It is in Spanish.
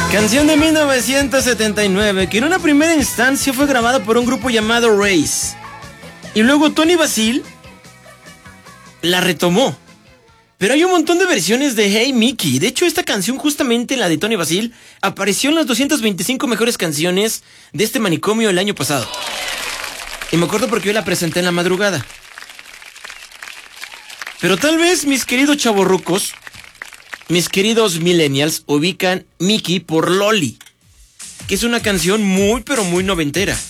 Canción de 1979 que en una primera instancia fue grabada por un grupo llamado Race. Y luego Tony Basil la retomó. Pero hay un montón de versiones de Hey Mickey. De hecho, esta canción, justamente la de Tony Basil, apareció en las 225 mejores canciones de este manicomio el año pasado. Y me acuerdo porque yo la presenté en la madrugada. Pero tal vez mis queridos chavorrucos, mis queridos millennials, ubican Mickey por Loli, que es una canción muy pero muy noventera.